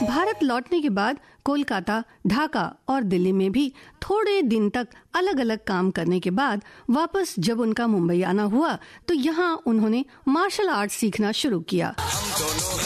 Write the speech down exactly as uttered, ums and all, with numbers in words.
भारत लौटने के बाद कोलकाता, ढाका और दिल्ली में भी थोड़े दिन तक अलग अलग काम करने के बाद वापस जब उनका मुंबई आना हुआ तो यहाँ उन्होंने मार्शल आर्ट सीखना शुरू किया।